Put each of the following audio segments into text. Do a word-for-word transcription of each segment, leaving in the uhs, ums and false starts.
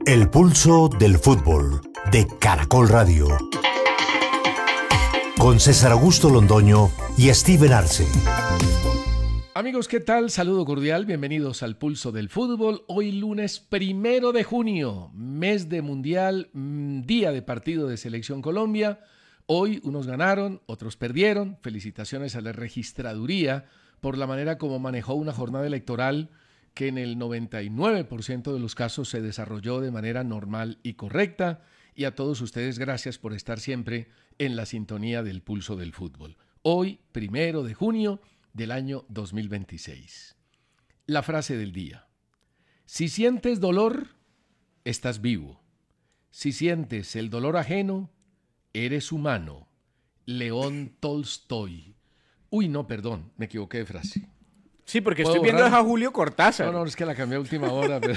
El pulso del fútbol de Caracol Radio. Con César Augusto Londoño y Steven Arce. Amigos, ¿qué tal? Saludo cordial, bienvenidos al Pulso del Fútbol. Hoy lunes primero de junio, mes de Mundial, día de partido de Selección Colombia. Hoy unos ganaron, otros perdieron. Felicitaciones a la registraduría por la manera como manejó una jornada electoral que en el noventa y nueve por ciento de los casos se desarrolló de manera normal y correcta. Y a todos ustedes, gracias por estar siempre en la sintonía del Pulso del Fútbol. Hoy, primero de junio del año dos mil veintiséis. La frase del día. Si sientes dolor, estás vivo. Si sientes el dolor ajeno, eres humano. León Tolstoy. Uy, no, perdón, me equivoqué de frase. Sí, porque estoy viendo borrar? a Julio Cortázar. No, no, es que la cambié a última hora, pero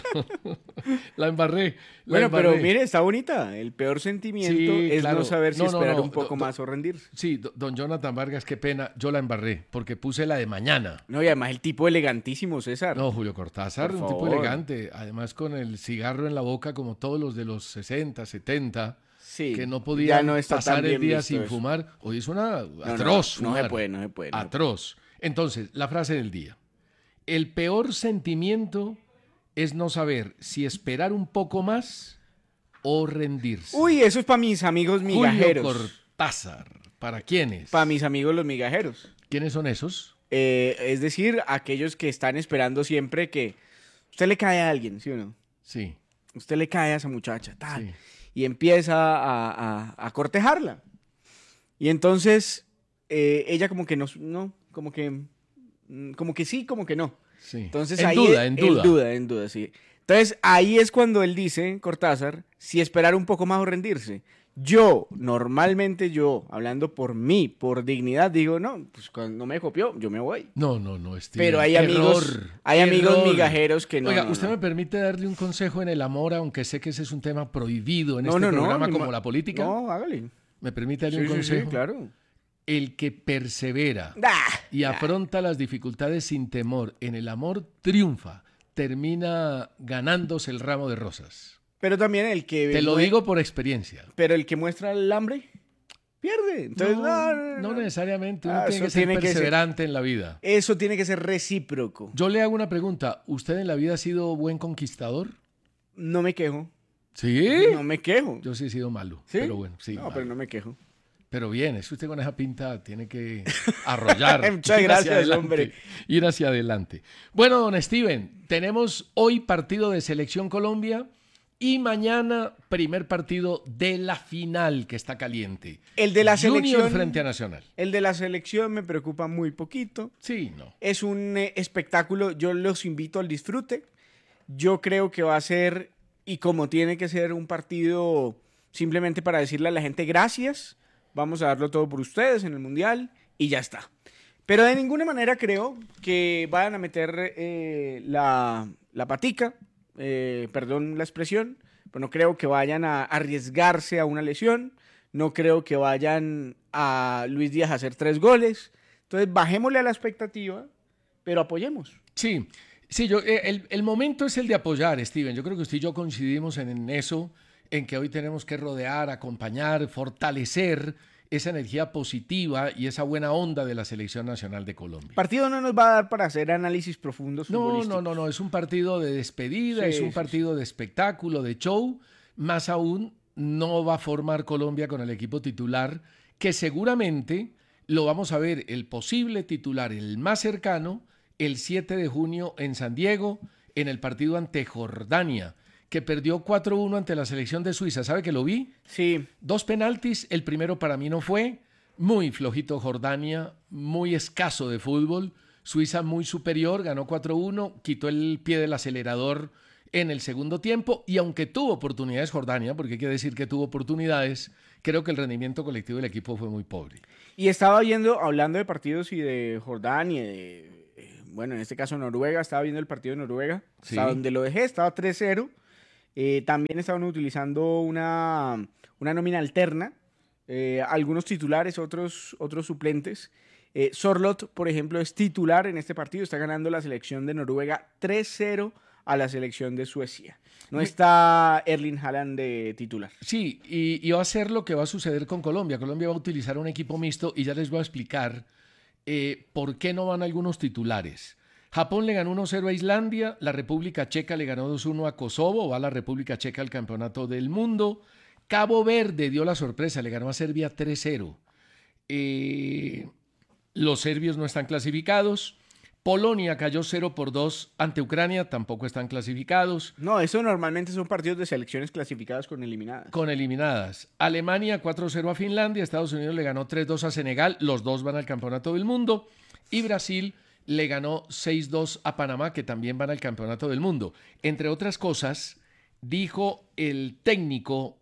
la embarré. La bueno, embarré. Pero mire, está bonita. El peor sentimiento sí, es claro. no saber si no, esperar no, no, un poco do, más o rendirse. Sí, don Jonathan Vargas, qué pena, yo la embarré, porque puse la de mañana. No, y además el tipo elegantísimo, César. No, Julio Cortázar, un tipo elegante, además con el cigarro en la boca como todos los de los sesenta, setenta. Sí, que no podían no pasar el día sin eso. fumar. Hoy es una atroz. No, no, no se puede, no se puede. No atroz. Entonces, la frase del día. El peor sentimiento es no saber si esperar un poco más o rendirse. Uy, eso es para mis amigos migajeros. Julio Cortázar. ¿Para quiénes? Para mis amigos los migajeros. ¿Quiénes son esos? Eh, es decir, aquellos que están esperando siempre que usted le cae a alguien, ¿sí o no? Sí. Usted le cae a esa muchacha, tal. Sí. Y empieza a, a, a cortejarla. Y entonces eh, ella como que no, no, como que, como que sí, como que no. Sí. Entonces en ahí duda, es, en duda. En duda, en duda, sí. Entonces ahí es cuando él dice, Cortázar, si esperar un poco más o rendirse. Yo, normalmente yo, hablando por mí, por dignidad, digo, no, pues cuando no me copió, yo me voy. No, no, no, Steven. Pero hay amigos, error, hay amigos error. migajeros que no. Oiga, no, ¿usted no. me permite darle un consejo en el amor, aunque sé que ese es un tema prohibido en no, este no, programa no, como no, la política? No, hágale. ¿Me permite darle sí, un consejo? Sí, sí, claro. El que persevera ah, y afronta ah. las dificultades sin temor en el amor triunfa, termina ganándose el ramo de rosas. Pero también el que... Te lo muestra, digo por experiencia. Pero el que muestra el hambre, pierde. Entonces, no, no, no, no necesariamente. Uno ah, tiene que ser tiene perseverante que ser, en la vida. Eso tiene que ser recíproco. Yo le hago una pregunta. ¿Usted en la vida ha sido buen conquistador? No me quejo. ¿Sí? No me quejo. Yo sí he sido malo. ¿Sí? Pero bueno, sí. No, malo. pero no me quejo. Pero bien, es que usted con esa pinta tiene que arrollar. Muchas gracias, hombre. Ir hacia adelante. Bueno, don Steven, tenemos hoy partido de Selección Colombia y mañana primer partido de la final que está caliente. El de la Junior selección frente a Nacional. El de la selección me preocupa muy poquito. Sí, no. Es un eh, espectáculo, yo los invito al disfrute. Yo creo que va a ser, y como tiene que ser, un partido simplemente para decirle a la gente gracias. Vamos a darlo todo por ustedes en el Mundial y ya está. Pero de ninguna manera creo que vayan a meter eh, la, la patica, eh, perdón la expresión, pero no creo que vayan a arriesgarse a una lesión, no creo que vayan a Luis Díaz a hacer tres goles. Entonces bajémosle a la expectativa, pero apoyemos. Sí, sí yo, el, el momento es el de apoyar, Steven. Yo creo que usted y yo coincidimos en, en eso, en que hoy tenemos que rodear, acompañar, fortalecer esa energía positiva y esa buena onda de la Selección Nacional de Colombia. Partido no nos va a dar para hacer análisis profundos No, no, no, no, es un partido de despedida, sí, es un partido sí. de espectáculo, de show, más aún no va a formar Colombia con el equipo titular, que seguramente lo vamos a ver el posible titular, el más cercano, el siete de junio en San Diego, en el partido ante Jordania, que perdió cuatro uno ante la selección de Suiza. ¿Sabe que lo vi? Sí. Dos penaltis, el primero para mí no fue. Muy flojito Jordania, muy escaso de fútbol. Suiza muy superior, ganó cuatro uno, quitó el pie del acelerador en el segundo tiempo. Y aunque tuvo oportunidades Jordania, porque hay que decir que tuvo oportunidades, creo que el rendimiento colectivo del equipo fue muy pobre. Y estaba viendo, hablando de partidos y de Jordania, de, bueno, en este caso Noruega, estaba viendo el partido de Noruega, sí. Hasta donde lo dejé, estaba tres cero. Eh, también estaban utilizando una, una nómina alterna, eh, algunos titulares, otros, otros suplentes. Eh, Sorloth, por ejemplo, es titular en este partido, está ganando la selección de Noruega tres cero a la selección de Suecia. No está Erling Haaland de titular. Sí, y, y va a ser lo que va a suceder con Colombia. Colombia va a utilizar un equipo mixto y ya les voy a explicar eh, por qué no van algunos titulares. Japón le ganó uno cero a Islandia, la República Checa le ganó dos uno a Kosovo, va la República Checa al Campeonato del Mundo. Cabo Verde dio la sorpresa, le ganó a Serbia tres cero. Eh, los serbios no están clasificados. Polonia cayó cero por dos ante Ucrania, tampoco están clasificados. No, eso normalmente son partidos de selecciones clasificadas con eliminadas. Con eliminadas. Alemania cuatro cero a Finlandia, Estados Unidos le ganó tres dos a Senegal, los dos van al Campeonato del Mundo. Y Brasil le ganó seis dos a Panamá, que también van al Campeonato del Mundo. Entre otras cosas, dijo el técnico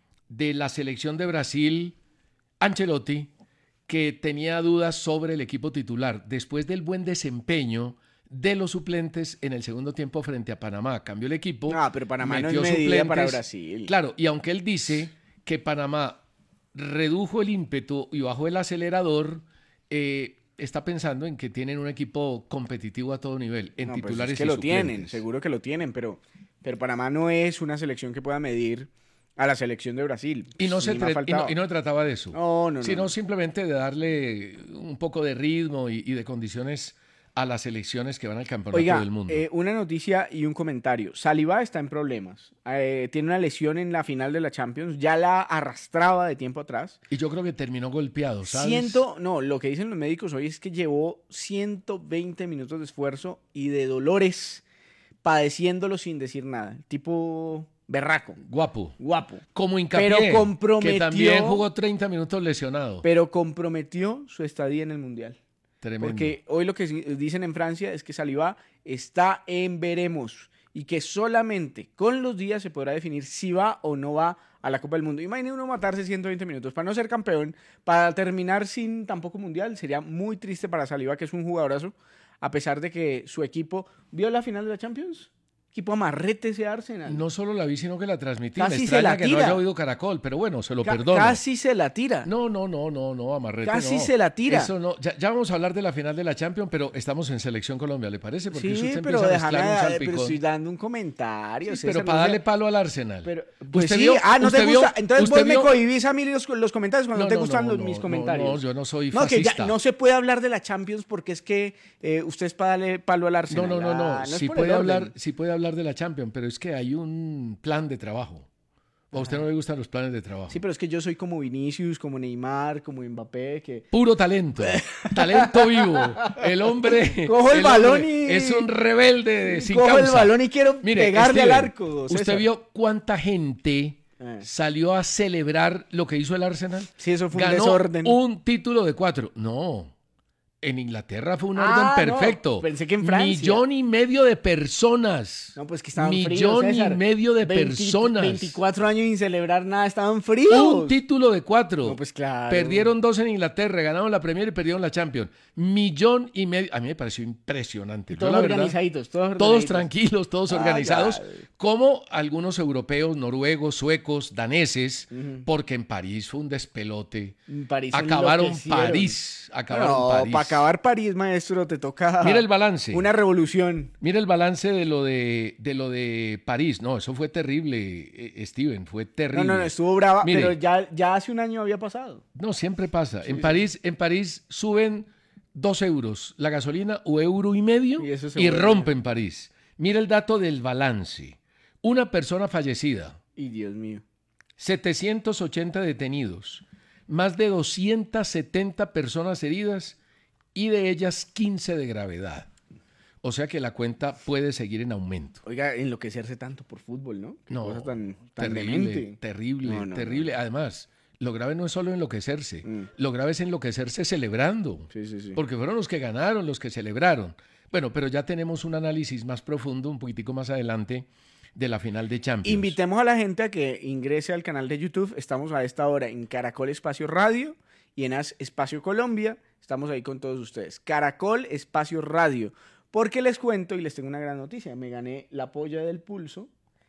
de la selección de Brasil, Ancelotti, que tenía dudas sobre el equipo titular después del buen desempeño de los suplentes en el segundo tiempo frente a Panamá. Cambió el equipo. No, pero Panamá no es metió medida suplentes. para Brasil. Claro, y aunque él dice que Panamá redujo el ímpetu y bajó el acelerador, eh, está pensando en que tienen un equipo competitivo a todo nivel, en no, pues titulares es que y lo suplentes. tienen, seguro que lo tienen, pero, pero Panamá no es una selección que pueda medir a la selección de Brasil. Y no, se Ni me ha tra- y, faltado. no, y no trataba de eso, No, no, no, sino no. simplemente de darle un poco de ritmo y, y de condiciones a las selecciones que van al Campeonato Oiga, del Mundo. eh, una noticia y un comentario. Saliba está en problemas. Eh, tiene una lesión en la final de la Champions. Ya la arrastraba de tiempo atrás. Y yo creo que terminó golpeado, ¿sabes? Ciento, no, lo que dicen los médicos hoy es que llevó ciento veinte minutos de esfuerzo y de dolores padeciéndolo sin decir nada. Tipo berraco, Guapo. guapo. Como Hincapié, Pero comprometió- que también jugó treinta minutos lesionado. Pero comprometió su estadía en el Mundial. Tremendo. Porque hoy lo que dicen en Francia es que Saliba está en veremos y que solamente con los días se podrá definir si va o no va a la Copa del Mundo. Imagine uno matarse ciento veinte minutos para no ser campeón, para terminar sin tampoco Mundial. Sería muy triste para Saliba, que es un jugadorazo, a pesar de que su equipo... ¿Vio la final de la Champions? Equipo amarrete ese Arsenal. No solo la vi, sino que la transmití. Casi Me se extraña la que no tira. haya oído Caracol, pero bueno, se lo Ca- perdono. Casi se la tira. No, no, no, no, no, Amarrete Casi no. se la tira. Eso no. Ya, ya vamos a hablar de la final de la Champions, pero estamos en Selección Colombia, ¿le parece? Porque si Sí, usted pero empieza a déjame, mezclar un eh, pero salpicón. estoy dando un comentario. Sí, César, pero no para sea- darle palo al Arsenal. Pero, pues ¿Usted sí, vio- ah, no te usted vio- gusta. Entonces usted vos me vio- cohibís a mí los, los comentarios cuando No, te no, gustan no, los, no, mis no, comentarios. no, yo no soy No, que ya fascista. no se puede hablar de la Champions porque es que eh, usted es para darle palo al No, Arsenal. no, no, no. Ah, es sí, por el puede orden. hablar, sí puede hablar de la Champions, pero es que hay un plan de trabajo. ¿O a usted no le gustan los planes de trabajo? Sí, pero es que yo soy como Vinicius, como Neymar, como Mbappé, que... Puro talento, talento vivo. El hombre, Cojo el balón hombre y- es un rebelde sin Cojo el causa. balón y quiero Mire, pegarle Steven, al arco, ¿usted César. vio cuánta gente Eh. salió a celebrar lo que hizo el Arsenal? Sí, eso fue un Ganó desorden. un título de cuatro. No, en Inglaterra fue un Ah, orden no, perfecto. pensé que en Francia. Millón y medio de personas. No, pues que estaban Millón fríos, y César. medio de veinte personas. veinticuatro años sin celebrar nada, estaban fríos. Un título de cuatro. No, pues claro. Perdieron dos en Inglaterra, ganaron la Premier y perdieron la Champions. Millón y medio. A mí me pareció impresionante. Yo, Todos la verdad, organizaditos, todos todos organizaditos. tranquilos, todos Ay, organizados, ay. como algunos europeos, noruegos, suecos, daneses, Ujú. porque en París fue un despelote. En París Acabaron enloquecieron. París. Acabaron No, París. para acabar París, maestro, te toca Mira el balance. una revolución. Mira el balance de lo de, de lo de París. No, eso fue terrible, eh, Steven, fue terrible. No, no, no, estuvo brava, Mire. pero ya, ya hace un año había pasado. No, siempre pasa. en, sí. París, en París suben dos euros la gasolina o euro y medio Y eso se y vuelve- rompen París. Mira el dato del balance. Una persona fallecida, Y Dios mío. setecientos ochenta detenidos, más de doscientas setenta personas heridas y de ellas quince de gravedad. O sea que la cuenta puede seguir en aumento. Oiga, enloquecerse tanto por fútbol, ¿no? Qué No, cosa tan, tan terrible, demente. terrible, No, no, terrible. Además, lo grave no es solo enloquecerse, Mm. lo grave es enloquecerse celebrando. Sí, sí, sí. Porque fueron los que ganaron, los que celebraron. Bueno, pero ya tenemos un análisis más profundo, un poquitico más adelante, de la final de Champions. Invitemos a la gente a que ingrese al canal de YouTube. Estamos a esta hora en Caracol Espacio Radio y en As Espacio Colombia. Estamos ahí con todos ustedes. Caracol Espacio Radio. Porque les cuento y les tengo una gran noticia. Me gané la polla del pulso.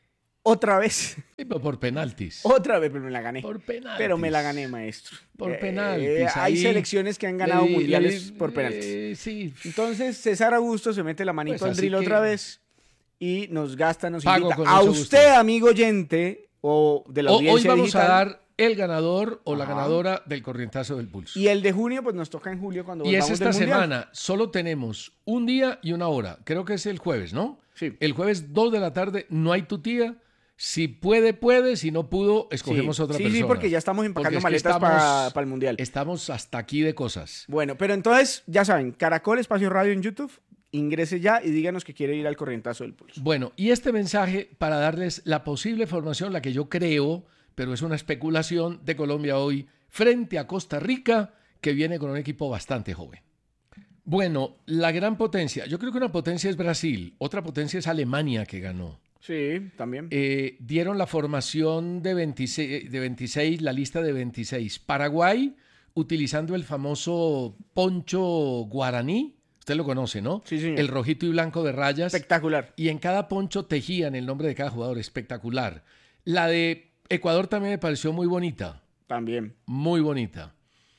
Otra vez. Sí, pero por penaltis. Otra vez, pero me la gané. Por penaltis. Pero me la gané, maestro. Por Eh, penaltis. hay ahí selecciones que han ganado le- le- mundiales le- por penaltis. eh, sí. Entonces, César Augusto se mete la manito Pues al así drill que- otra vez y nos gasta, nos Pago invita. con A mucho usted, gusto. amigo oyente o de la O- audiencia hoy vamos digital. a dar el ganador o la Ajá. ganadora del corrientazo del pulso. Y el de junio, pues nos toca en julio cuando Y es volvamos esta del Mundial. semana. Solo tenemos un día y una hora. Creo que es el jueves, ¿no? Sí. El jueves dos de la tarde no hay tu tía. Si puede, puede. Si no pudo, escogemos sí. otra sí, persona. Sí, porque ya estamos empacando Porque es que maletas estamos- para el Mundial. Estamos hasta aquí de cosas. Bueno, pero entonces, ya saben, Caracol Espacio Radio en YouTube, ingrese ya y díganos que quiere ir al corrientazo del pulso. Bueno, y este mensaje para darles la posible formación, la que yo creo, pero es una especulación de Colombia hoy, frente a Costa Rica, que viene con un equipo bastante joven. Bueno, la gran potencia, yo creo que una potencia es Brasil, otra potencia es Alemania que ganó. Sí, también. Eh, dieron la formación de veintiséis, de veintiséis, la lista de veintiséis. Paraguay, utilizando el famoso poncho guaraní, usted lo conoce, ¿no? Sí, señor. El rojito y blanco de rayas. Espectacular. Y en cada poncho tejían el nombre de cada jugador, espectacular. La de Ecuador también me pareció muy bonita, También. muy bonita.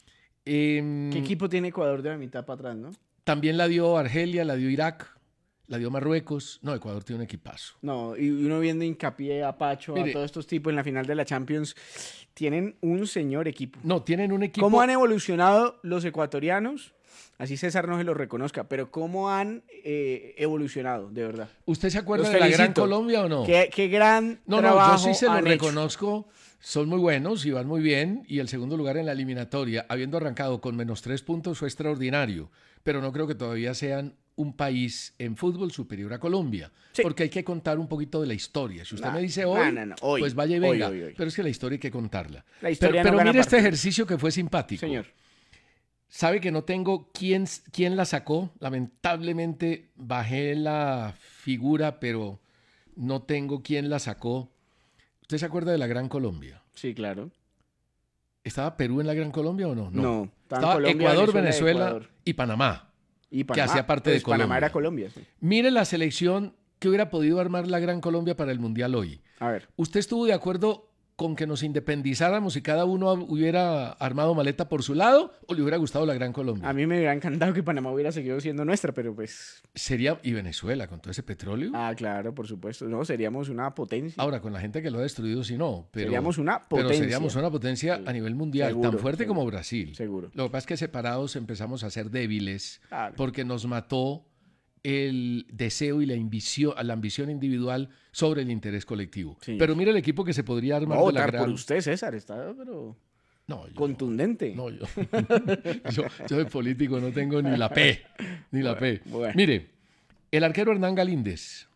Eh, ¿Qué equipo tiene Ecuador de la mitad para atrás, no? También la dio Argelia, la dio Irak, la dio Marruecos. No, Ecuador tiene un equipazo. No, y uno viendo hincapié a Pacho, Mire, a todos estos tipos en la final de la Champions, tienen un señor equipo. No, tienen un equipo... ¿Cómo han evolucionado los ecuatorianos? Así César no se lo reconozca, pero ¿cómo han eh, evolucionado, de verdad? ¿Usted se acuerda Los de la Gran felicito. Colombia o no? ¿Qué, qué gran No, no, trabajo yo sí se lo han hecho. reconozco. Son muy buenos y van muy bien. Y el segundo lugar en la eliminatoria, habiendo arrancado con menos tres puntos, fue extraordinario. Pero no creo que todavía sean un país en fútbol superior a Colombia. Sí. Porque hay que contar un poquito de la historia. Si usted No, me dice no, hoy, no, no, hoy, pues vaya y hoy, venga. hoy, hoy. Pero es que la historia hay que contarla. La historia pero no pero gana mire este partidos. ejercicio que fue simpático. Señor. Sabe que no tengo quién, quién la sacó. Lamentablemente bajé la figura, pero no tengo quién la sacó. ¿Usted se acuerda de la Gran Colombia? Sí, claro. ¿Estaba Perú en la Gran Colombia o no? No, estaba Estaba Colombia, Ecuador, Venezuela, Venezuela, Ecuador. y Panamá. Y Panamá, hacía parte pues de Colombia. Panamá era Colombia, sí. Mire la selección que hubiera podido armar la Gran Colombia para el Mundial hoy. A ver. ¿Usted estuvo de acuerdo con que nos independizáramos y cada uno hubiera armado maleta por su lado o le hubiera gustado la Gran Colombia? A mí me hubiera encantado que Panamá hubiera seguido siendo nuestra, pero pues... Sería, y Venezuela con todo ese petróleo. Ah, claro, por supuesto. No, seríamos una potencia. Ahora, con la gente que lo ha destruido, sí no. Pero, seríamos una potencia. Pero seríamos una potencia a nivel mundial, Seguro, tan fuerte seguro, como Brasil. seguro. Lo que pasa es que separados empezamos a ser débiles Claro. porque nos mató el deseo y la ambición, la ambición individual sobre el interés colectivo. Sí. Pero mire el equipo que se podría armar No, de la votar gran... por usted, César, está pero No, yo- contundente. No, yo, yo, yo de político no tengo ni la P, ni la P. bueno. Mire, el arquero Hernán Galíndez,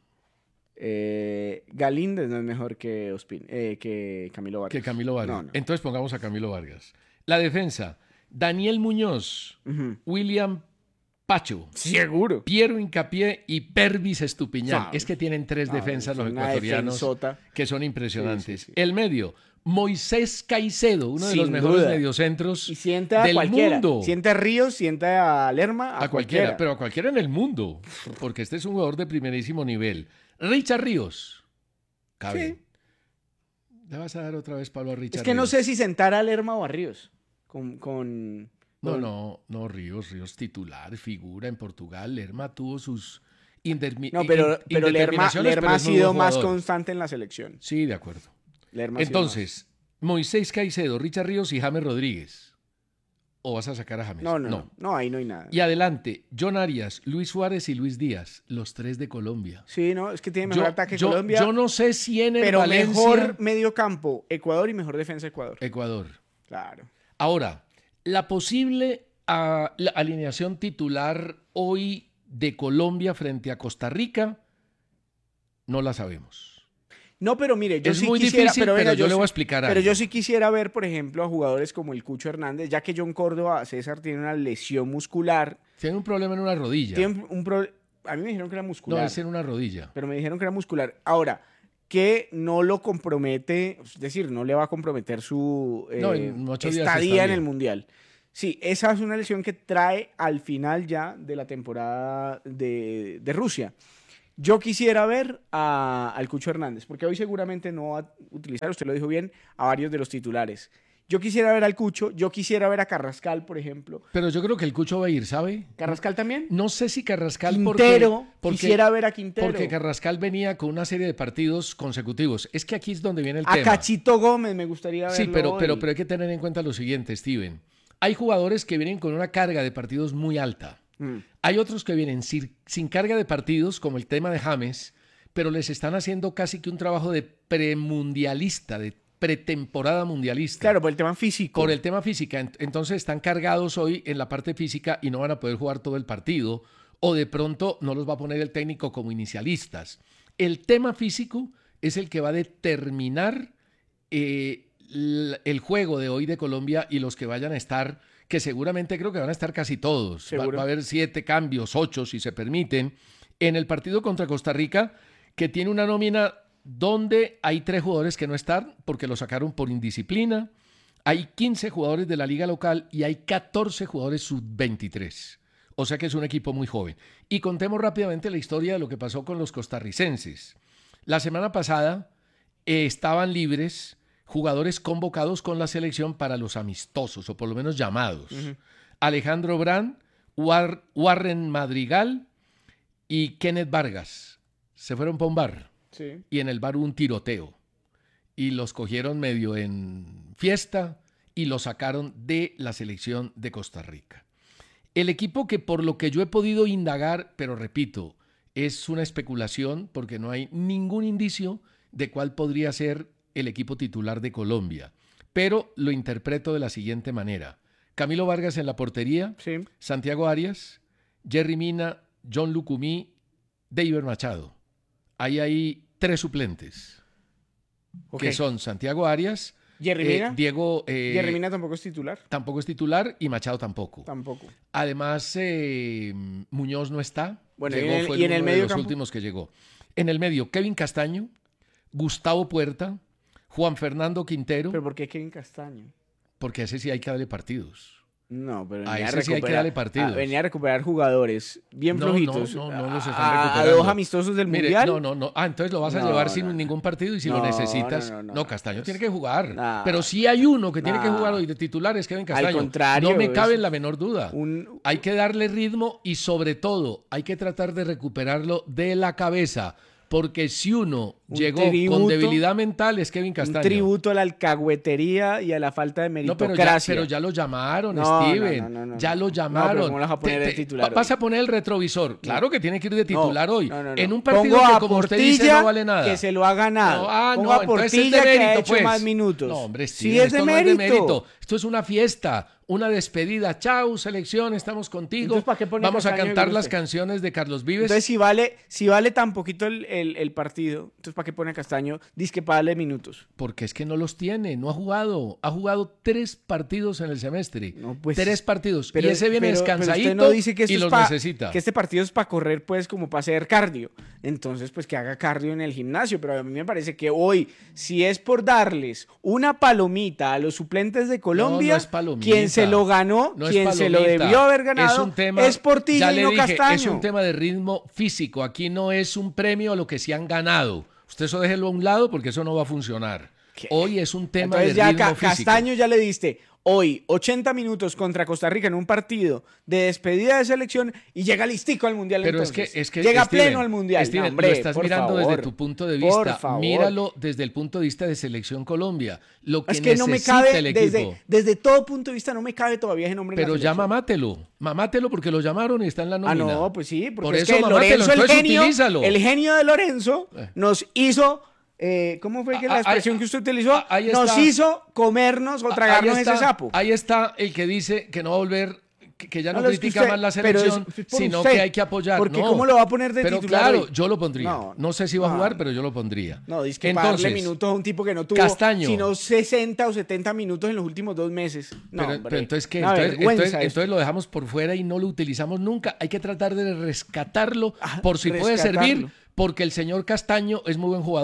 Eh, Galíndez no es mejor que Ospin, eh, que Camilo Vargas. que Camilo Vargas. No, no. Entonces pongamos a Camilo Vargas. La defensa, Daniel Muñoz, Ujú. William Pacho, Seguro. Piero Hincapié y Pervis Estupiñán. Sabe. Es que tienen tres Sabe, defensas los una ecuatorianos defensota. que son impresionantes. Sí, sí, sí. El medio, Moisés Caicedo, uno de Sin los mejores duda. mediocentros Y siente a del cualquiera. mundo. Siente a Ríos, siente a Lerma, a, A cualquiera, pero a cualquiera en el mundo, porque este es un jugador de primerísimo nivel. Richard Ríos. Cabe. Sí. Le vas a dar otra vez Pablo a Richard Es que no Ríos. sé si sentar a Lerma o a Ríos. Con, con, No, con- no, no, Ríos, Ríos titular, figura en Portugal. Lerma tuvo sus indermi- No, pero, in- pero Lerma, indeterminaciones, Lerma pero ha es muy sido buen más jugador. constante en la selección. Sí, de acuerdo. Lerma ha sido Entonces, Moisés Caicedo, Richard Ríos y James Rodríguez. ¿O vas a sacar a James? más. No, no, no, no, ahí no hay nada. Y adelante, John Arias, Luis Suárez y Luis Díaz, los tres de Colombia. Sí, no, es que tiene mejor Yo, ataque yo- Colombia, yo no sé si en el pero Valencia, mejor medio campo Ecuador y mejor defensa Ecuador. Ecuador. Claro. Ahora, la posible ah, la alineación titular hoy de Colombia frente a Costa Rica, no la sabemos. No, pero mire, yo Es sí muy quisiera, difícil, pero, venga, pero yo le sí- voy a explicar Pero algo. yo sí quisiera ver, por ejemplo, a jugadores como el Cucho Hernández, ya que John Córdoba, César, tiene una lesión muscular. Tiene un problema en una rodilla. Tiene un pro- A mí me dijeron que era No, muscular, es en una rodilla. pero me dijeron que era muscular. Ahora, que no lo compromete, es decir, no le va a comprometer su eh, No, en ocho días estadía está en bien. el Mundial. Sí, esa es una lesión que trae al final ya de la temporada de, de Rusia. Yo quisiera ver a- al Cucho Hernández, porque hoy seguramente no va a utilizar, usted lo dijo bien, a varios de los titulares. Yo quisiera ver al Cucho, yo quisiera ver a Carrascal, por ejemplo. Pero yo creo que el Cucho va a ir, ¿sabe? ¿Carrascal también? No sé si Carrascal... Quintero, porque, porque, quisiera ver a Quintero. Porque Carrascal venía con una serie de partidos consecutivos. Es que aquí es donde viene el a tema. A Cachito Gómez me gustaría verlo. Sí, pero, hoy. pero, pero hay que tener en cuenta lo siguiente, Steven. Hay jugadores que vienen con una carga de partidos muy alta. Mm. Hay otros que vienen sin, sin carga de partidos, como el tema de James, pero les están haciendo casi que un trabajo de premundialista, de pretemporada mundialista. Claro, por el tema físico. Por el tema física. Entonces están cargados hoy en la parte física y no van a poder jugar todo el partido, o de pronto no los va a poner el técnico como inicialistas. El tema físico es el que va a determinar eh, el juego de hoy de Colombia y los que vayan a estar, que seguramente creo que van a estar casi todos. Va, va a haber siete cambios, ocho si se permiten, en el partido contra Costa Rica, que tiene una nómina donde hay tres jugadores que no están porque lo sacaron por indisciplina, hay quince jugadores de la liga local y hay catorce jugadores sub veintitrés. O sea que es un equipo muy joven. Y contemos rápidamente la historia de lo que pasó con los costarricenses. La semana pasada eh, estaban libres jugadores convocados con la selección para los amistosos, o por lo menos llamados. Uh-huh. Alejandro Brand, War- Warren Madrigal y Kenneth Vargas. Se fueron para un bar. Sí. Y en el bar hubo un tiroteo. Y los cogieron medio en fiesta y los sacaron de la selección de Costa Rica. El equipo que, por lo que yo he podido indagar, pero repito, es una especulación porque no hay ningún indicio de cuál podría ser el equipo titular de Colombia. Pero lo interpreto de la siguiente manera. Camilo Vargas en la portería, sí. Santiago Arias, Jerry Mina, John Lucumí, David Machado. Ahí hay tres suplentes, okay. que son Santiago Arias, Jerry eh, Mina. Diego... Eh, Jerry Mina tampoco es titular. Tampoco es titular y Machado tampoco. Tampoco. Además, eh, Muñoz no está. Bueno, llegó, y en el, fue y en el uno medio de los campo? últimos que llegó. En el medio, Kevin Castaño, Gustavo Puerta, Juan Fernando Quintero. ¿Pero por qué Kevin Castaño? Porque a ese sí hay que darle partidos. No, pero a venía ese a, sí hay que darle partidos. A, venía a recuperar jugadores bien no, flojitos. No, no, no los están a, recuperando. A dos amistosos del Mire, Mundial. No, no, no. Ah, entonces lo vas a no, llevar no, sin no. ningún partido y si no, lo necesitas. No, no, no, no Castaño no, tiene que jugar. no, pero sí hay uno que tiene no. que jugar hoy de titular, es Kevin Castaño. Al contrario. No me cabe la menor duda. Un... Hay que darle ritmo y sobre todo hay que tratar de recuperarlo de la cabeza. Porque si uno un llegó tributo, con debilidad mental es Kevin Castaño. Un tributo a la alcahuetería y a la falta de meritocracia. No, pero, ya, pero ya lo llamaron, no, Steven. No, no, no, ya lo llamaron. No, pero ¿cómo vas a poner te, de titular te, vas a poner el retrovisor. Claro que tiene que ir de titular no, hoy. No, no, no. En un partido Pongo que, como usted dice, no vale nada. Que se lo ha ganado. No, ah, Pongo no, a Portilla entonces es de mérito, que ha hecho pues. más minutos. No, hombre, Steven, sí es esto de no mérito. es de mérito. Esto es una fiesta, una despedida. Chau, selección, estamos contigo. Entonces, ¿para qué pone Vamos a Castaño cantar y las Gruse? canciones de Carlos Vives. Entonces, si vale, si vale tan poquito el, el, el partido, entonces ¿para qué pone a Castaño? Dice que para darle minutos. Porque es que no los tiene, no ha jugado. Ha jugado tres partidos en el semestre. No, pues, tres partidos. Pero, y ese viene pero, descansadito pero usted no dice que esto y es los pa, necesita. Que este partido es para correr, pues, como para hacer cardio. Entonces, pues, que haga cardio en el gimnasio. Pero a mí me parece que hoy, si es por darles una palomita a los suplentes de Colombia, no, no es palomita. Quien se lo ganó, no quien se lo debió haber ganado, es, un tema, es Portilla y no dije, Castaño. Es un tema de ritmo físico. Aquí no es un premio a lo que se han ganado. Usted eso déjelo a un lado porque eso no va a funcionar. ¿Qué? Hoy es un tema Entonces, de ya ritmo ca físico. Castaño ya le diste hoy ochenta minutos contra Costa Rica en un partido de despedida de selección y llega listico al Mundial. Pero entonces. es que, es que llega Steven, pleno al Mundial. Steven, no, hombre, lo estás mirando favor, desde tu punto de por vista. favor. Míralo desde el punto de vista de Selección Colombia. Lo que es que no me cabe, el equipo. Desde, desde todo punto de vista, no me cabe todavía ese nombre. Pero en la ya mamátelo. Mamátelo porque lo llamaron y está en la nómina. Ah, no, pues sí. Porque Por es eso que mamátelo, Lorenzo, el entonces genio, utilízalo. el genio de Lorenzo Eh. nos hizo. Eh, ¿Cómo fue que la expresión ah, que usted utilizó? ah, ahí nos está. hizo comernos o tragarnos ahí está, ese sapo. Ahí está el que dice que no va a volver, que, que ya no, No, critica usted, más la pero selección, es, es por sino usted, que hay que apoyar. Porque no, ¿cómo lo va a poner de pero titular claro, hoy? yo lo pondría. No, no sé si va a jugar, no. pero yo lo pondría. No, dice que Entonces, para darle minutos a un tipo que no tuvo Castaño. sino sesenta o setenta minutos en los últimos dos meses. No, pero, hombre, pero entonces, ¿qué? Una Entonces, vergüenza entonces, esto. entonces lo dejamos por fuera y no lo utilizamos nunca. Hay que tratar de rescatarlo Ah, por si puede rescatarlo. servir, porque el señor Castaño es muy buen jugador.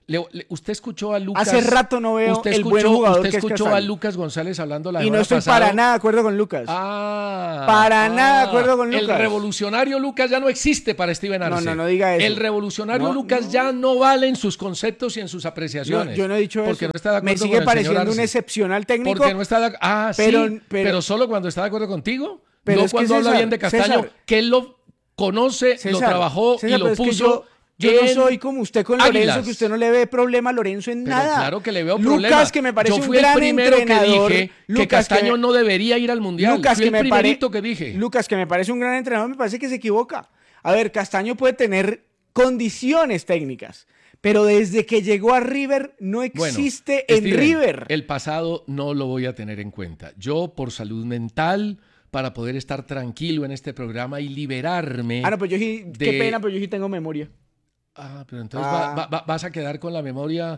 Le, le, usted escuchó a Lucas. Hace rato no veo usted el escuchó, buen jugador Usted que es escuchó Castaño. a Lucas González hablando la Y no estoy pasado. para nada de acuerdo con Lucas. Ah, para ah, nada de acuerdo con Lucas. El revolucionario Lucas ya no existe para Steven Arce. No, no, no diga eso. El revolucionario no, Lucas no. ya no vale en sus conceptos y en sus apreciaciones. No, yo no he dicho porque eso. No está de acuerdo Me sigue con pareciendo un excepcional técnico. Porque no está de acuerdo. Ah, pero, sí, pero, pero solo cuando está de acuerdo contigo. Pero no es cuando que habla César, bien de Castaño, César, que él lo conoce, César, lo trabajó César, y lo pero es que puso. yo, yo no en soy como usted con Lorenzo, Águilas. que usted no le ve problema a Lorenzo en Pero nada. claro que le veo Lucas, problema. que me parece Yo un fui el gran primero entrenador. que dije Lucas, que Castaño que me, no debería ir al Mundial. Lucas, fui que el me primerito pare, que dije. Lucas, que me parece un gran entrenador, me parece que se equivoca. A ver, Castaño puede tener condiciones técnicas, pero desde que llegó a River no existe bueno, en Steven, River. El pasado no lo voy a tener en cuenta. Yo, por salud mental, para poder estar tranquilo en este programa y liberarme. Ah, no, pues yo sí, de... qué pena, pero yo sí tengo memoria. Ah, pero entonces Ah. Va, va, vas a quedar con la memoria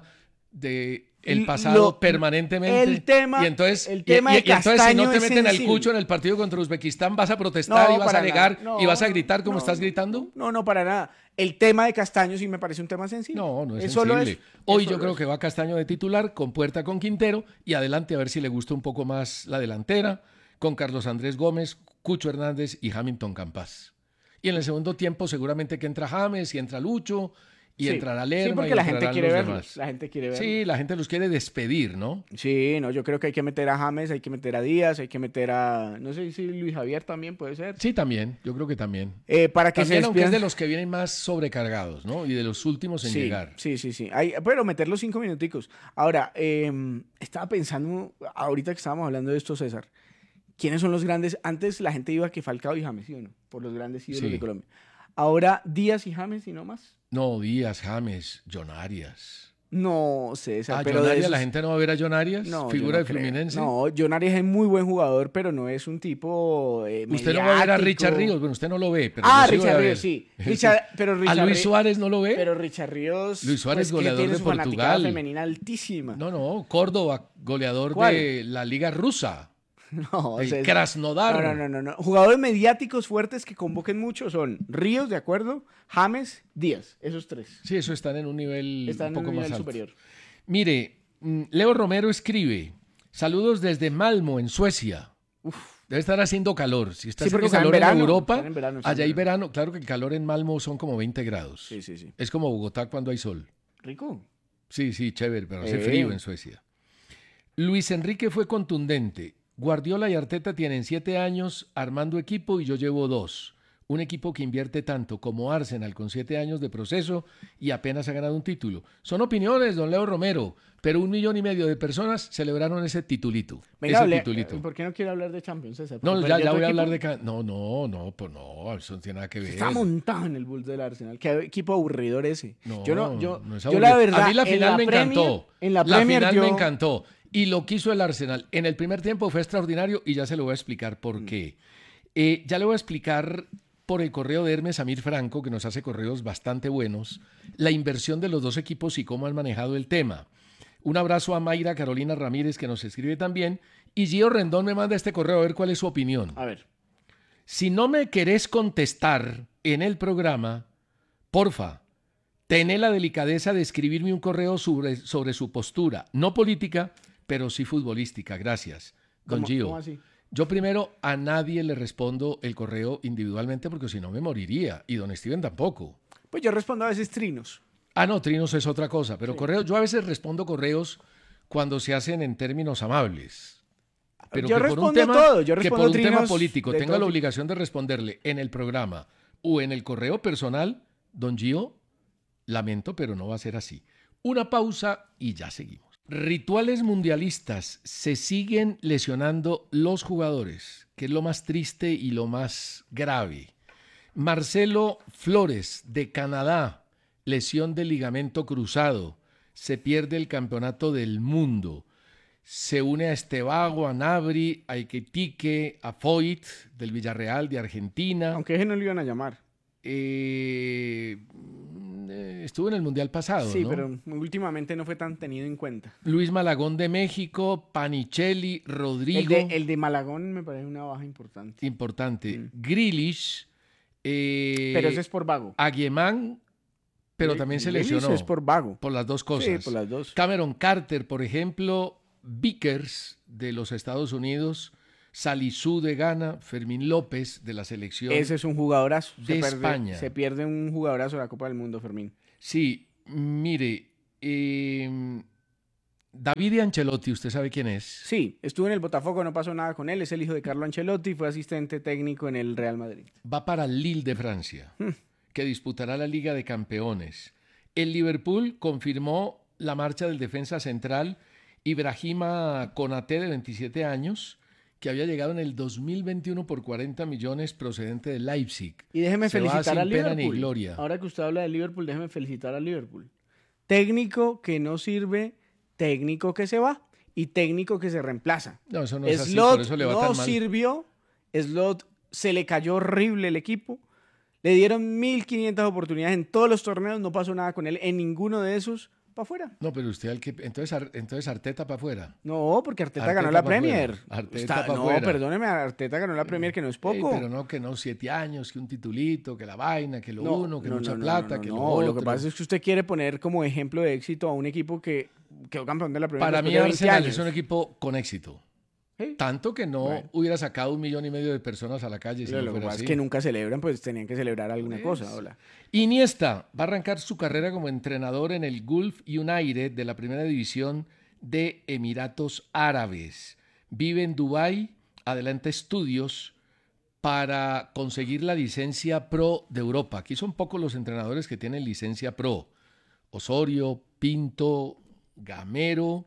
de el pasado Lo, permanentemente. El tema, y entonces, el tema y, y, de y entonces si no te es meten al sensible. cucho en el partido contra Uzbekistán, vas a protestar No, y vas para a negar nada. No, y vas a gritar como no, estás gritando. No, no, para nada. El tema de Castaño sí me parece un tema sensible. No, no es, es sensible. Solo es, Hoy es yo creo eso. que va Castaño de titular, con Puerta con Quintero y adelante a ver si le gusta un poco más la delantera, con Carlos Andrés Gómez, Cucho Hernández y Hamilton Campas. Y en el segundo tiempo seguramente que entra James y entra Lucho y sí, entrará Lerma. sí, porque y la gente quiere los verlos. demás. La gente quiere verlos. Sí, la gente los quiere despedir, ¿no? Sí, no, yo creo que hay que meter a James, hay que meter a Díaz, hay que meter a, no sé si Luis Javier también puede ser. Sí, también, yo creo que también. Eh, para que también, se aunque es despidan... de los que vienen más sobrecargados, ¿no? Y de los últimos en sí, llegar. Sí, sí, sí. Hay, pero meter los cinco minuticos. Ahora, eh, estaba pensando, ahorita que estábamos hablando de esto, César, ¿quiénes son los grandes? Antes la gente iba que Falcao y James, ¿sí o no? Por los grandes ídolos Sí. de Colombia. Ahora Díaz y James y no más. No, Díaz, James, John Arias. No, César, Ah, pero John de Arias, esos- la gente no va a ver a John Arias, No, figura yo no de creo. Fluminense. No, John Arias es muy buen jugador, pero no es un tipo eh, Usted no va a ver a mediático. Richard Ríos, bueno, usted no lo ve, pero Ah, yo sí voy Richard a ver. Ríos, sí. Richard, pero Richard ¿A Luis Rí- Suárez no lo ve? Pero Richard Ríos. Luis Suárez, pues, que goleador tiene de su fanaticada Portugal. femenina altísima. No, no, Córdoba, goleador ¿Cuál? de la Liga Rusa. No, El o sea, es- Krasnodar. No, no, no, no, no. Jugadores mediáticos fuertes que convoquen mucho son Ríos, ¿de acuerdo? James, Díaz. Esos tres. Sí, eso están en un nivel Están un en poco un más nivel alto. superior. Mire, mm, Leo Romero escribe, saludos desde Malmo, en Suecia. Uf. Debe estar haciendo calor. Si está Sí, porque haciendo está en calor en, verano, Europa, están en verano, están en allá hay verano. verano. Claro que el calor en Malmo son como veinte grados. Sí, sí, sí. Es como Bogotá cuando hay sol. Rico. Sí, sí, chévere, pero hace Eh. frío en Suecia. Luis Enrique fue contundente. Guardiola y Arteta tienen siete años armando equipo y yo llevo dos. Un equipo que invierte tanto como Arsenal con siete años de proceso y apenas ha ganado un título. Son opiniones, don Leo Romero, pero un millón y medio de personas celebraron ese titulito. Venga, ese hable- titulito. ¿por qué no quiere hablar de Champions, César? No, ¿Porque ya, perdió ya tu voy a equipo? hablar de... ca- No, no, no, pues no, eso no tiene nada que ver. Está montado en el Bulls del Arsenal. Qué equipo aburridor ese. No, yo no, yo, no es yo aburrido. la verdad. A mí la en final me Premier- encantó. En la Premier final yo- me encantó. Y lo quiso el Arsenal. En el primer tiempo fue extraordinario y ya se lo voy a explicar por Mm. qué. Eh, ya le voy a explicar por el correo de Hermes Amir Franco, que nos hace correos bastante buenos, la inversión de los dos equipos y cómo han manejado el tema. Un abrazo a Mayra Carolina Ramírez, que nos escribe también. Y Gio Rendón me manda este correo a ver cuál es su opinión. A ver. Si no me querés contestar en el programa, porfa, tené la delicadeza de escribirme un correo sobre, sobre su postura, no política, pero sí futbolística. Gracias, don ¿Cómo- Gio. cómo así? Yo primero a nadie le respondo el correo individualmente porque si no me moriría y don Steven tampoco. Pues yo respondo a veces trinos. Ah, no, trinos es otra cosa, pero Sí. correos, yo a veces respondo correos cuando se hacen en términos amables. Pero Yo que por un respondo tema, todo, yo que respondo por un tema trinos político de tenga todo la tipo. obligación de responderle en el programa o en el correo personal, don Gio, lamento, pero no va a ser así. Una pausa y ya seguimos. Rituales mundialistas, se siguen lesionando los jugadores, que es lo más triste y lo más grave. Marcelo Flores, de Canadá, lesión del ligamento cruzado, se pierde el campeonato del mundo. Se une a Estebago, a Nabri, a Iquitique, a Foyt, del Villarreal de Argentina. Aunque ese no lo iban a llamar. Eh, eh, estuvo en el Mundial pasado, Sí, ¿no? pero últimamente no fue tan tenido en cuenta. Luis Malagón de México, Panichelli, El Rodrigo, de, el de Malagón me parece una baja importante. importante, Mm. Grealish, eh, Pero ese es por vago. Aguemán, pero también se Grealish lesionó. es por vago. Por las dos cosas. Sí, por las dos. Cameron Carter, por ejemplo, Vickers de los Estados Unidos, Salisu de Ghana, Fermín López de la selección Ese es un jugadorazo. de se pierde, España. Se pierde un jugadorazo de la Copa del Mundo, Fermín. Sí, mire, eh, David Ancelotti, ¿usted sabe quién es? Sí, estuvo en el Botafogo, no pasó nada con él. Es el hijo de Carlo Ancelotti, fue asistente técnico en el Real Madrid. Va para Lille de Francia, que disputará la Liga de Campeones. El Liverpool confirmó la marcha del defensa central Ibrahima Konaté, de veintisiete años, que había llegado en el dos mil veintiuno por cuarenta millones procedente de Leipzig. Y déjeme Se va felicitar sin al pena Liverpool. ni gloria. Ahora que usted habla del Liverpool, déjeme felicitar al Liverpool. Técnico que no sirve, técnico que se va y técnico que se reemplaza. No, eso no es así, Slot por eso le va no tan mal. sirvió, Slot se le cayó horrible el equipo. Le dieron mil quinientas oportunidades en todos los torneos, no pasó nada con él en ninguno de esos, para afuera. No, pero usted, al que, entonces, Ar- entonces Arteta para afuera. No, porque Arteta, Arteta ganó la pa' Premier. fuera. Arteta Está- pa' no, fuera. perdóneme, Arteta ganó la Premier, que no es poco. Ey, pero no, que no, siete años, que un titulito, que la vaina, que lo No, uno, que no, mucha no, no, plata, no, que no, lo no. otro. Lo que pasa es que usted quiere poner como ejemplo de éxito a un equipo que quedó campeón de la Premier Para después mí de veinte Arsenal años. es un equipo con éxito. Sí. Tanto que no Bueno. hubiera sacado un millón y medio de personas a la calle si Lo no que fuera pasa así. es que nunca celebran, pues tenían que celebrar alguna Pues. cosa. Hola. Iniesta va a arrancar su carrera como entrenador en el Gulf United de la primera división de Emiratos Árabes. Vive en Dubái, adelanta estudios para conseguir la licencia Pro de Europa. Aquí son pocos los entrenadores que tienen licencia Pro. Osorio, Pinto, Gamero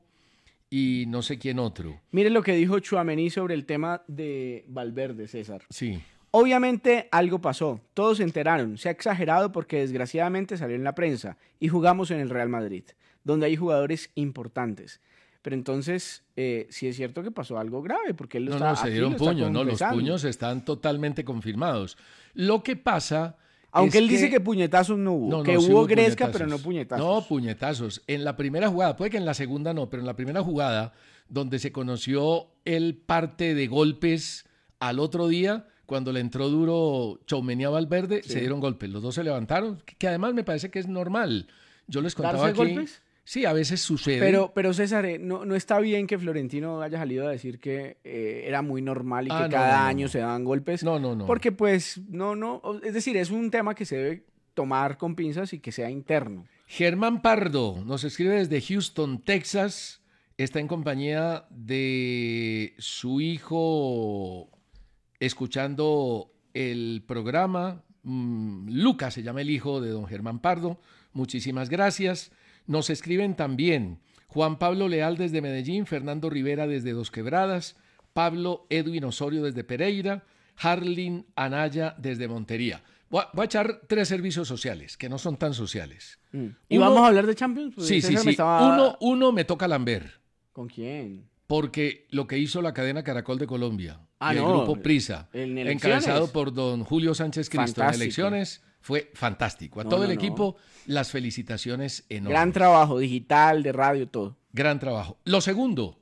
y no sé quién otro. Mire lo que dijo Tchouaméni sobre el tema de Valverde, César. Sí. Obviamente algo pasó, todos se enteraron, se ha exagerado porque desgraciadamente salió en la prensa y jugamos en el Real Madrid, donde hay jugadores importantes. Pero entonces, eh, sí es cierto que pasó algo grave, porque él lo No, está no, se aquí dieron lo está puños, no, los confesando. puños están totalmente confirmados. Lo que pasa Aunque es él dice que puñetazos no hubo, No, no, que sí hubo, hubo gresca, puñetazos. pero no puñetazos. No, puñetazos. En la primera jugada, puede que en la segunda no, pero en la primera jugada, donde se conoció el parte de golpes al otro día, cuando le entró duro Tchouaméni a Valverde, Sí. se dieron golpes. Los dos se levantaron, que, que además me parece que es normal. Yo les contaba ¿Darse aquí. golpes? Sí, a veces sucede. Pero, pero César, eh, no, no está bien que Florentino haya salido a decir que eh, era muy normal y Ah, que no, cada no, no, año no. se daban golpes. No, no, no. Porque pues, no, no, o- es decir, es un tema que se debe tomar con pinzas y que sea interno. Germán Pardo nos escribe desde Houston, Texas. Está en compañía de su hijo escuchando el programa. Mm, Lucas se llama el hijo de don Germán Pardo. Muchísimas gracias. Nos escriben también Juan Pablo Leal desde Medellín, Fernando Rivera desde Dos Quebradas, Pablo Edwin Osorio desde Pereira, Harlin Anaya desde Montería. Voy a, voy a echar tres servicios sociales, que no son tan sociales. Mm. ¿Y Uno- vamos a hablar de Champions? Pues Sí, sí, César me sí. estaba- Uno, uno me toca Lambert, ¿Con quién? porque lo que hizo la cadena Caracol de Colombia Ah, y el no, grupo Prisa, en elecciones. encabezado por don Julio Sánchez Cristo en Fantástico. elecciones, fue fantástico. A No, todo no, el no. equipo, las felicitaciones enormes. Gran trabajo, digital, de radio, todo. Gran trabajo. Lo segundo,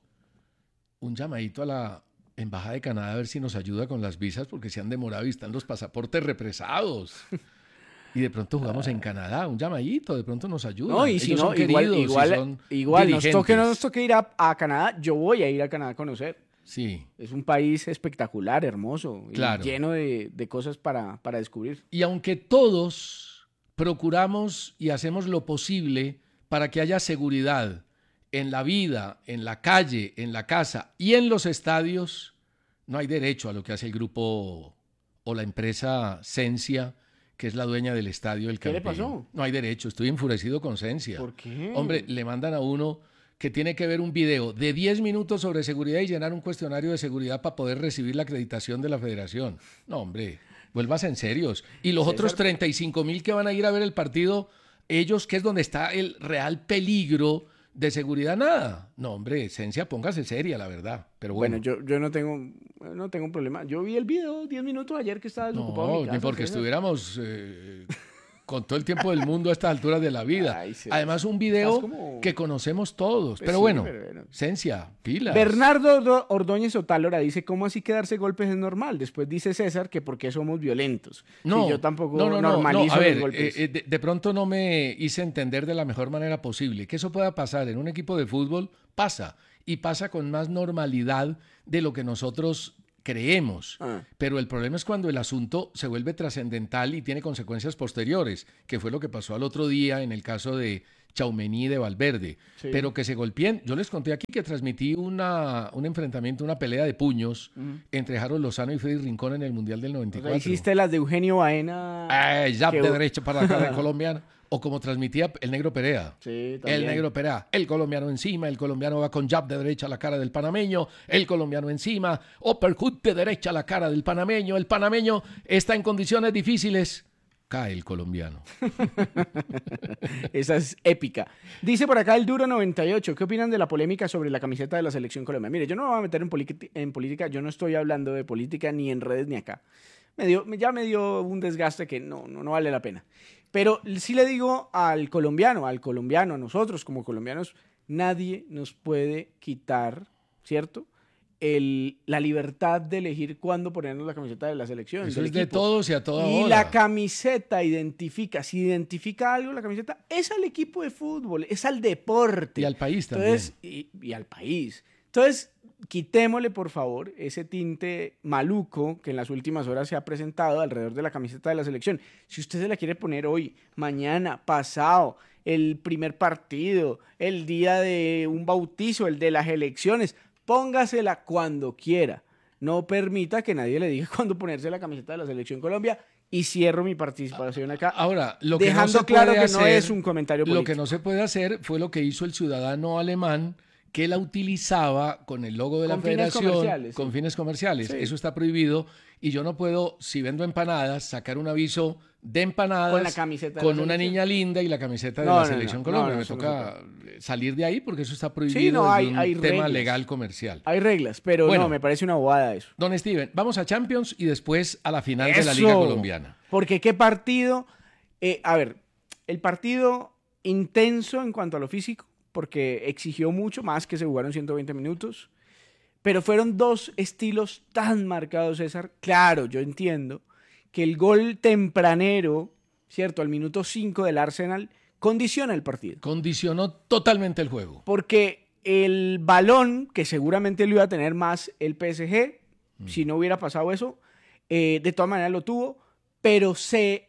un llamadito a la Embajada de Canadá a ver si nos ayuda con las visas, porque se han demorado y están los pasaportes represados. Y de pronto jugamos en Canadá, un llamadito, de pronto nos ayuda. No, y si Ellos no, son igual, queridos y igual, son igual nos toque o no diligentes. nos toque ir a, a Canadá, yo voy a ir a Canadá a conocer. Sí. Es un país espectacular, hermoso, y Claro. lleno de, de cosas para, para descubrir. Y aunque todos procuramos y hacemos lo posible para que haya seguridad en la vida, en la calle, en la casa y en los estadios, no hay derecho a lo que hace el grupo o la empresa Sensia, que es la dueña del estadio del ¿Qué le Campín. pasó? No hay derecho, estoy enfurecido con Sensia. ¿Por qué? Hombre, le mandan a uno que tiene que ver un video de diez minutos sobre seguridad y llenar un cuestionario de seguridad para poder recibir la acreditación de la federación. No, hombre, vuélvase en serios. Y los César- otros treinta y cinco mil que van a ir a ver el partido, ellos, que es donde está el real peligro de seguridad, nada. No, hombre, Esencia, póngase seria, la verdad. Pero bueno, Bueno, yo, yo no tengo no tengo un problema. Yo vi el video diez minutos ayer que estaba desocupado en no, mi ni casa, porque César. estuviéramos eh, con todo el tiempo del mundo a estas alturas de la vida. Ay, sí. Además, un video como... que conocemos todos. Pues pero sí, bueno, pero bueno. Cencia, pilas. Bernardo Ordóñez Otálora dice, ¿cómo así que darse golpes es normal? Después dice César que porque somos violentos. No, sí, yo tampoco no, no, normalizo no, no. A ver, los golpes. eh, de, de pronto no me hice entender de la mejor manera posible. Que eso pueda pasar en un equipo de fútbol, pasa. Y pasa con más normalidad de lo que nosotros creemos. Ah. Pero el problema es cuando el asunto se vuelve trascendental y tiene consecuencias posteriores, que fue lo que pasó al otro día en el caso de Tchouaméni y de Valverde. Sí. Pero que se golpeen. Yo les conté aquí que transmití una, un enfrentamiento, una pelea de puños uh-huh. entre Harold Lozano y Freddy Rincón en el Mundial del noventa y cuatro. O sea, hiciste las de Eugenio Baena. Eh, jab que... de derecha para la cara del colombiano. O como transmitía el Negro Perea. Sí, también. El Negro Perea. El colombiano encima. El colombiano va con jab de derecha a la cara del panameño. El colombiano encima. Uppercut de derecha a la cara del panameño. El panameño está en condiciones difíciles. Cae el colombiano. Esa es épica. Dice por acá el Duro noventa y ocho. ¿Qué opinan de la polémica sobre la camiseta de la Selección Colombia? Mire, yo no me voy a meter en, en política. Yo no estoy hablando de política ni en redes ni acá. Me dio, ya me dio un desgaste que no, no, no vale la pena. Pero sí le digo al colombiano, al colombiano, a nosotros como colombianos, nadie nos puede quitar, ¿cierto?, El, la libertad de elegir cuándo ponernos la camiseta de la selección. Eso es equipo. De todos y a toda Y hora. la camiseta identifica, si identifica algo la camiseta, es al equipo de fútbol, es al deporte. Y al país también. Entonces, y, y al país. Entonces, quitémosle, por favor, ese tinte maluco que en las últimas horas se ha presentado alrededor de la camiseta de la selección. Si usted se la quiere poner hoy, mañana, pasado, el primer partido, el día de un bautizo, el de las elecciones, póngasela cuando quiera. No permita que nadie le diga cuándo ponerse la camiseta de la Selección Colombia. Y cierro mi participación acá. Ahora, lo que dejando no se claro puede que hacer, no es un comentario político. Lo que no se puede hacer fue lo que hizo el ciudadano alemán, que la utilizaba con el logo de la con fines federación comerciales, con sí. fines comerciales. Sí. Eso está prohibido y yo no puedo, si vendo empanadas, sacar un aviso de empanadas con, la camiseta con de la una selección. niña linda y la camiseta de no, la no, Selección no, Colombia. no, no, Me toca no salir de ahí porque eso está prohibido. Sí, no, hay, es un hay tema reglas. legal comercial. Hay reglas, pero bueno, no, me parece una bobada eso. Don Steven, vamos a Champions y después a la final eso, de la Liga Colombiana. Porque qué partido, eh, a ver, el partido intenso en cuanto a lo físico, porque exigió mucho más que se jugaron ciento veinte minutos, pero fueron dos estilos tan marcados, César. Claro, yo entiendo que el gol tempranero, ¿cierto?, al minuto cinco del Arsenal, condiciona el partido. Condicionó totalmente el juego. Porque el balón, que seguramente lo iba a tener más el P S G, mm. si no hubiera pasado eso, eh, de todas maneras lo tuvo, pero se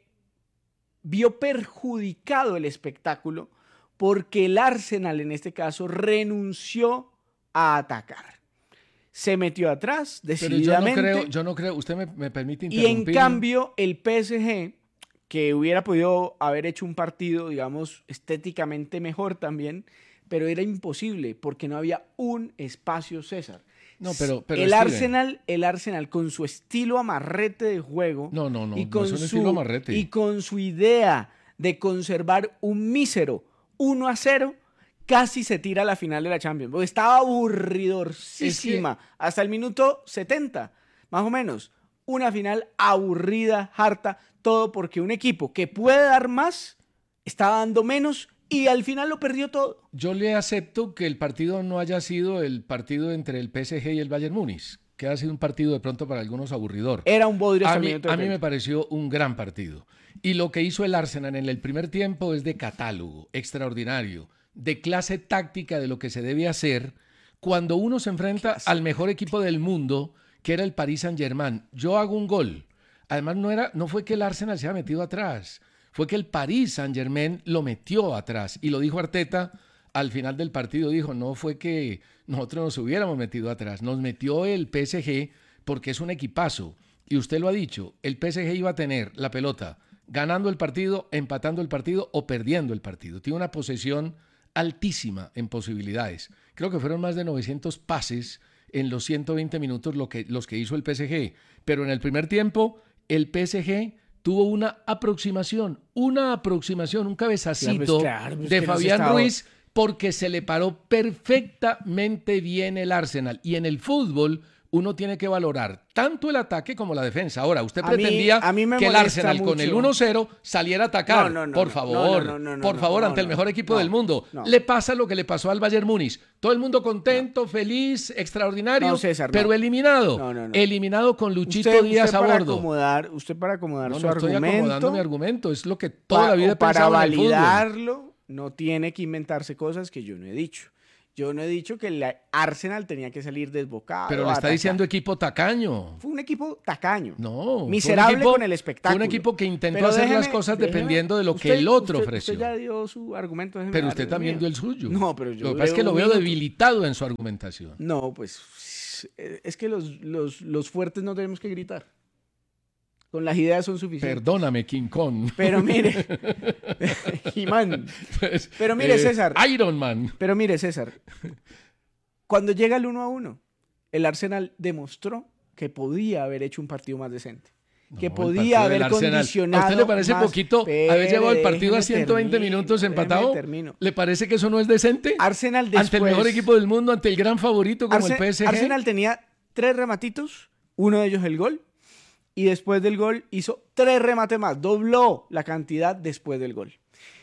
vio perjudicado el espectáculo porque el Arsenal, en este caso, renunció a atacar. Se metió atrás, decididamente. Pero yo no creo, yo no creo, usted me, me permite Y interrumpir. en cambio, el P S G, que hubiera podido haber hecho un partido, digamos, estéticamente mejor también, pero era imposible porque no había un espacio, César. No, pero, pero el Steven. Arsenal, el Arsenal con su estilo amarrete de juego no, no, no, y con no es un su, estilo amarrete. y con su idea de conservar un mísero uno a cero, casi se tira a la final de la Champions. Porque estaba aburridorcísima es que... hasta el minuto setenta, más o menos. Una final aburrida, harta, todo porque un equipo que puede dar más estaba dando menos y al final lo perdió todo. Yo le acepto que el partido no haya sido el partido entre el P S G y el Bayern Múnich, que ha sido un partido de pronto para algunos aburridor. Era un bodrio. A mí, a mí me pareció un gran partido. Y lo que hizo el Arsenal en el primer tiempo es de catálogo, extraordinario, de clase táctica de lo que se debe hacer cuando uno se enfrenta clase. al mejor equipo del mundo, que era el Paris Saint-Germain. Yo hago un gol. Además, no, era, no fue que el Arsenal se haya metido atrás, fue que el Paris Saint-Germain lo metió atrás. Y lo dijo Arteta al final del partido, dijo, no fue que nosotros nos hubiéramos metido atrás, nos metió el P S G porque es un equipazo. Y usted lo ha dicho, el P S G iba a tener la pelota ganando el partido, empatando el partido o perdiendo el partido. Tiene una posesión altísima en posibilidades. Creo que fueron más de novecientos pases en los ciento veinte minutos lo que, los que hizo el P S G. Pero en el primer tiempo, el P S G tuvo una aproximación, una aproximación, un cabezacito claro, pues claro, pues de Fabián estaba... Ruiz, porque se le paró perfectamente bien el Arsenal. Y en el fútbol, uno tiene que valorar tanto el ataque como la defensa. Ahora, usted A mí- pretendía a mí me que el molesta Arsenal con el mucho. uno cero saliera a atacar. No, no, no, por no, favor, no, no, no, no, por no, favor, no, ante el no, mejor equipo no, del mundo. no. Le pasa lo que le pasó al Bayern Múnich. Todo el mundo contento, feliz, extraordinario, No, César, no. pero eliminado. No, no, no. Eliminado con Luchito Usted, Díaz usted a para bordo. acomodar, usted para acomodar No, su no estoy argumento, acomodando mi argumento, es lo que toda pa- la vida o he para pensado en el fútbol. validarlo, no tiene que inventarse cosas que yo no he dicho. Yo no he dicho que el Arsenal tenía que salir desbocado. Pero le a está atacar. diciendo equipo tacaño. Fue un equipo tacaño. No. fue un Miserable equipo- con el espectáculo. Fue un equipo que intentó Pero hacer las déjeme- cosas déjeme- dependiendo de lo que usted- el otro usted- ofreció. Usted ya dio su argumento. déjeme Pero darle usted el también mío. dio el suyo. No, pero yo Lo que pasa es que leo lo un veo minuto. debilitado en su argumentación. No, pues es que los, los, los fuertes no tenemos que gritar. Con las ideas son suficientes. Perdóname, King Kong. Pero mire, He-Man. Pues, Pero mire, eh, César. Iron Man. Pero mire, César. Cuando llega el uno a uno, el Arsenal demostró que podía haber hecho un partido más decente. que No, el podía partido haber del Arsenal. condicionado. ¿A usted le parece más- poquito Espere, haber llevado el partido a déjeme ciento veinte termino, minutos déjeme empatado? termino. ¿Le parece que eso no es decente? Arsenal después, Ante el mejor equipo del mundo, ante el gran favorito como Arse- el P S G. Arsenal tenía tres rematitos, uno de ellos el gol, y después del gol hizo tres remates más, dobló la cantidad después del gol.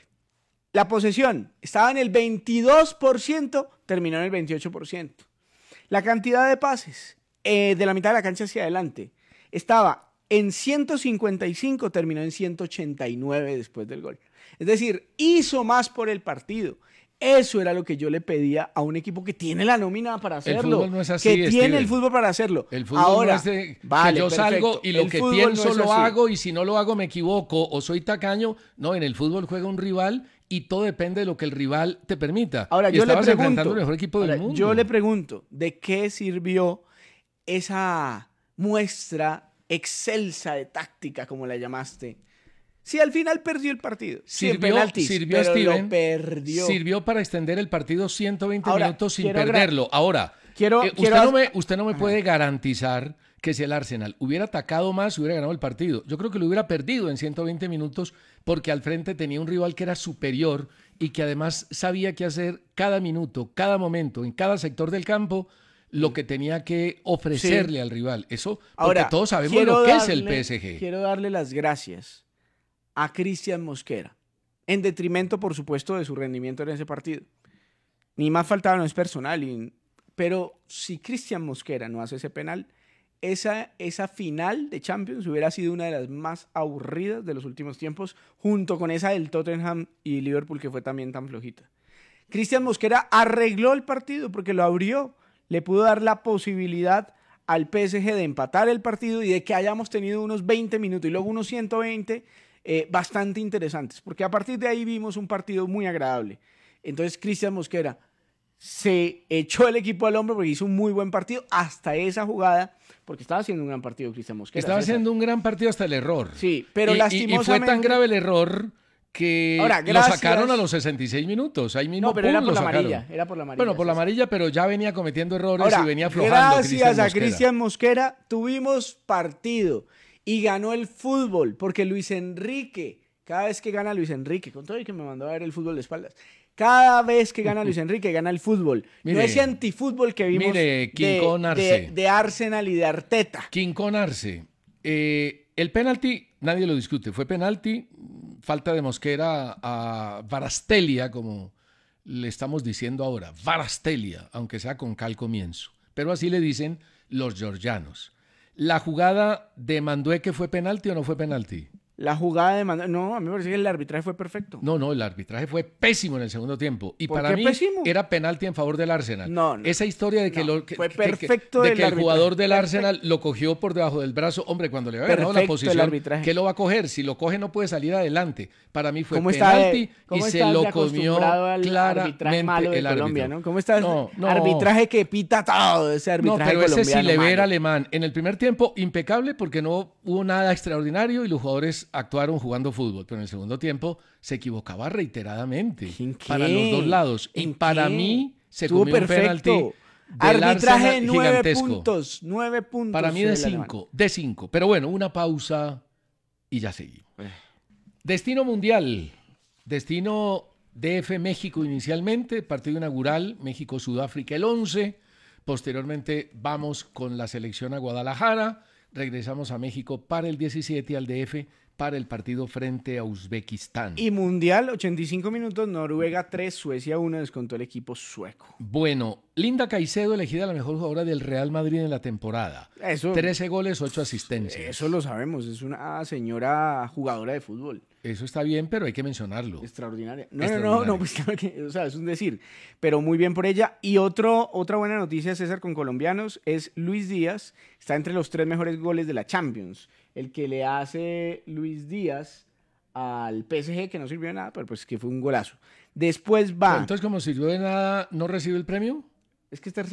La posesión estaba en el veintidós por ciento, terminó en el veintiocho por ciento. La cantidad de pases eh, de la mitad de la cancha hacia adelante estaba en ciento cincuenta y cinco, terminó en ciento ochenta y nueve después del gol. Es decir, hizo más por el partido. Eso era lo que yo le pedía a un equipo que tiene la nómina para hacerlo. fútbol no es así, que tiene Steven. el fútbol para hacerlo. El fútbol Ahora, no es de que vale, yo perfecto. salgo y lo El que fútbol pienso no es lo así. hago y si no lo hago me equivoco o soy tacaño. No, en el fútbol juega un rival y todo depende de lo que el rival te permita. Ahora, y yo le estabas enfrentando pregunto, al mejor equipo ahora, del mundo. yo le pregunto, ¿de qué sirvió esa muestra excelsa de táctica, como la llamaste? Si al final perdió el partido. Sí, en Sirvió, penaltis, sirvió pero Steven, lo perdió. sirvió para extender el partido ciento veinte Ahora, minutos sin quiero agra- perderlo. Ahora, Quiero, eh, quiero usted, no haz- me, usted no me puede garantizar que si el Arsenal hubiera atacado más, hubiera ganado el partido. Yo creo que lo hubiera perdido en ciento veinte minutos porque al frente tenía un rival que era superior y que además sabía qué hacer cada minuto, cada momento, en cada sector del campo, lo que tenía que ofrecerle Sí. al rival. Eso, porque Ahora, todos sabemos quiero lo que es el darle- P S G. Quiero darle las gracias a Cristian Mosquera, en detrimento, por supuesto, de su rendimiento en ese partido. Ni más faltaba, no es personal, y- pero si Cristian Mosquera no hace ese penal, esa, esa final de Champions hubiera sido una de las más aburridas de los últimos tiempos, junto con esa del Tottenham y Liverpool, que fue también tan flojita. Cristian Mosquera arregló el partido porque lo abrió, le pudo dar la posibilidad al P S G de empatar el partido y de que hayamos tenido unos veinte minutos y luego unos ciento veinte eh, bastante interesantes, porque a partir de ahí vimos un partido muy agradable. Entonces Cristian Mosquera se echó el equipo al hombro porque hizo un muy buen partido hasta esa jugada, porque estaba haciendo un gran partido Cristian Mosquera. Estaba César. haciendo un gran partido hasta el error. Sí, pero Y- y- lastimosamente... Y fue tan grave el error que Ahora, lo gracias- sacaron a los sesenta y seis minutos. Ahí mismo No, pero pum, era por lo la sacaron. amarilla, era por la amarilla. Bueno, por la César. amarilla, pero ya venía cometiendo errores Ahora, y venía aflojando. gracias Cristian a Mosquera. Cristian Mosquera tuvimos partido y ganó el fútbol, porque Luis Enrique, cada vez que gana Luis Enrique, con todo y que me mandó a ver el fútbol de espaldas, cada vez que gana Luis Enrique, gana el fútbol. Mire, no ese antifútbol que vimos mire, King de, Kong Arce. de, de Arsenal y de Arteta. Quincón Arce. Eh, el penalti, nadie lo discute. Fue penalti, falta de Mosquera a Varastelia, como le estamos diciendo ahora. Varastelia, aunque sea con K al comienzo. Pero así le dicen los georgianos. ¿La jugada de Mandueque fue penalti o no fue penalti? La jugada de Manda- No, a mí me parece que el arbitraje fue perfecto. No, no, el arbitraje fue pésimo en el segundo tiempo. Y ¿Por para qué mí pésimo? era penalti en favor del Arsenal. No, no. Esa historia de que, No, lo, que, fue que- que- perfecto de el que el arbitraje. jugador del Perfecto. Arsenal lo cogió por debajo del brazo. Hombre, cuando le había ganado la Perfecto el posición, arbitraje. ¿qué lo va a coger? Si lo coge no puede salir adelante. Para mí fue ¿Cómo está de- penalti y cómo se estás lo de comió acostumbrado al arbitraje claramente malo de el Colombia, árbitro. ¿no? ¿Cómo estás? No, no. Arbitraje que pita todo, ese No, arbitraje pero ese colombiano. Silever malo. alemán. En el primer tiempo, impecable porque no hubo nada extraordinario y los jugadores actuaron jugando fútbol. Pero en el segundo tiempo se equivocaba reiteradamente ¿En qué? para los dos lados. Y ¿En para qué? mí se Estuvo comió un penalti perfecto. del Arbitraje Arsenal nueve gigantesco. puntos, nueve puntos. Para mí de el alemán. cinco, de cinco. Pero bueno, una pausa y ya seguimos. Destino mundial. Destino D F México inicialmente, partido inaugural, México-Sudáfrica el once. Posteriormente vamos con la selección a Guadalajara, regresamos a México para el diecisiete, al D F, para el partido frente a Uzbekistán. Y Mundial, ochenta y cinco minutos, Noruega tres, Suecia uno, descontó el equipo sueco. Bueno, Linda Caicedo elegida la mejor jugadora del Real Madrid en la temporada. Eso, trece goles, ocho asistencias. Eso lo sabemos, es una señora jugadora de fútbol. Eso está bien, pero hay que mencionarlo. Extraordinaria. No, no, no, no, pues claro que, o sea, es un decir, pero muy bien por ella. Y otro, otra buena noticia, César, con colombianos, es Luis Díaz, está entre los tres mejores goles de la Champions. El que le hace Luis Díaz al P S G, que no sirvió de nada, pero pues que fue un golazo. Después va... Entonces, como sirvió de nada, ¿no recibe el premio? Es que está